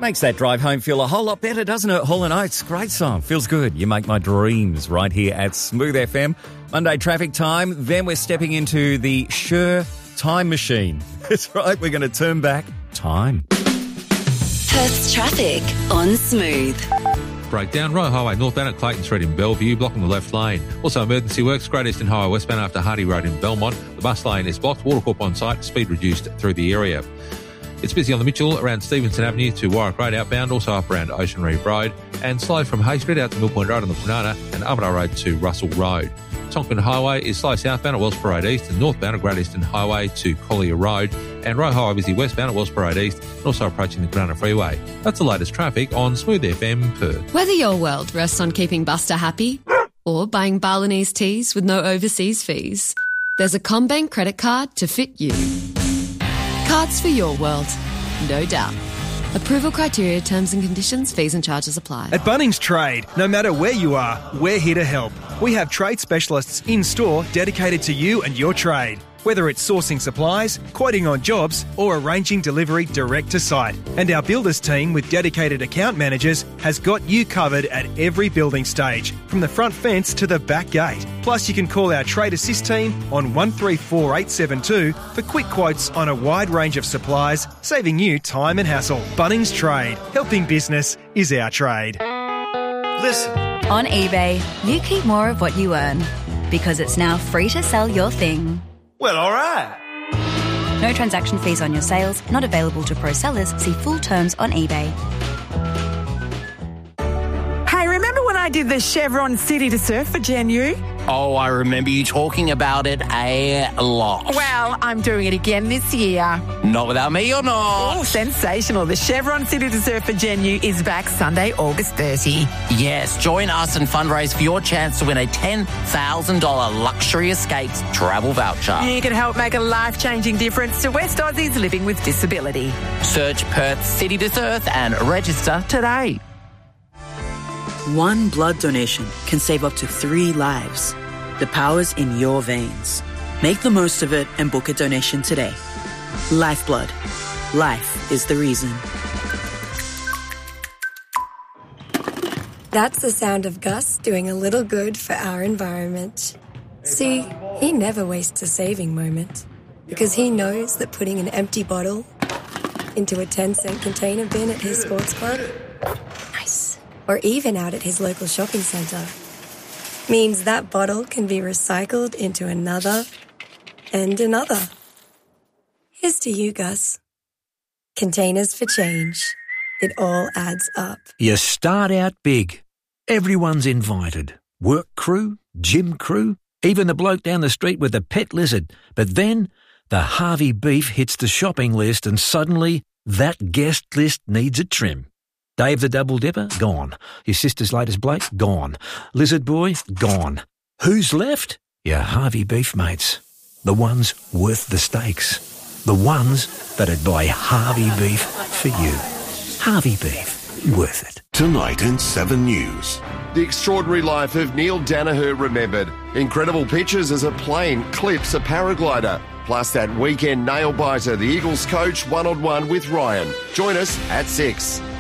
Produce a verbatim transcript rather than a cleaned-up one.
Makes that drive home feel a whole lot better, doesn't it? Hall and Oates, great song. Feels good. You make my dreams right here at Smooth F M. Monday traffic time. Then we're stepping into the Sure time machine. That's right. We're going to turn back time. Perth's traffic on Smooth. Breakdown, Royal Highway northbound at Clayton Street in Bellevue, blocking the left lane. Also emergency works, Great Eastern Highway westbound after Hardy Road in Belmont. The bus lane is blocked, Watercorp on site, speed reduced through the area. It's busy on the Mitchell around Stevenson Avenue to Warwick Road outbound, also up around Ocean Reef Road, and slow from Hay Street out to Mill Point Road on the Kwinana and Armadale Road to Russell Road. Tonkin Highway is slow southbound at Wells Parade East and northbound at Great Eastern Highway to Collier Road, and Royal Highway busy westbound at Wells Parade East and also approaching the Kwinana Freeway. That's the latest traffic on Smooth F M Perth. Whether your world rests on keeping Buster happy or buying Balinese teas with no overseas fees, there's a CommBank credit card to fit you. Cards for your world, no doubt. Approval criteria, terms and conditions, fees and charges apply. At Bunnings Trade, no matter where you are, we're here to help. We have trade specialists in-store dedicated to you and your trade. Whether it's sourcing supplies, quoting on jobs, or arranging delivery direct to site. And our builders team with dedicated account managers has got you covered at every building stage, from the front fence to the back gate. Plus, you can call our Trade Assist team on one three four eight seven two for quick quotes on a wide range of supplies, saving you time and hassle. Bunnings Trade. Helping business is our trade. Listen. On eBay, you keep more of what you earn because it's now free to sell your thing. Well, all right. No transaction fees on your sales, not available to pro sellers. See full terms on eBay. Hey, remember when I did the Chevron City to Surf for Gen U? Oh, I remember you talking about it a lot. Well, I'm doing it again this year. Not without me or not. Oh, sensational. The Chevron City to Surf for Gen U is back Sunday, August thirtieth. Yes, join us and fundraise for your chance to win a ten thousand dollars Luxury Escapes travel voucher. You can help make a life-changing difference to West Aussies living with disability. Search Perth City to Surf and register today. One blood donation can save up to three lives. The power's in your veins. Make the most of it and book a donation today. Lifeblood. Life is the reason. That's the sound of Gus doing a little good for our environment. See, he never wastes a saving moment because he knows that putting an empty bottle into a ten cent container bin at his sports club, nice, or even out at his local shopping centre, means that bottle can be recycled into another and another. Here's to you, Gus. Containers for change. It all adds up. You start out big. Everyone's invited. Work crew, gym crew, even the bloke down the street with the pet lizard. But then the Harvey beef hits the shopping list and suddenly that guest list needs a trim. Dave the Double Dipper, gone. Your sister's latest bloke, gone. Lizard Boy, gone. Who's left? Your Harvey beef mates. The ones worth the stakes. The ones that'd buy Harvey beef for you. Harvey beef, worth it. Tonight in Seven News. The extraordinary life of Neil Danaher remembered. Incredible pictures as a plane clips a paraglider. Plus that weekend nail-biter, the Eagles coach one-on-one with Ryan. Join us at six.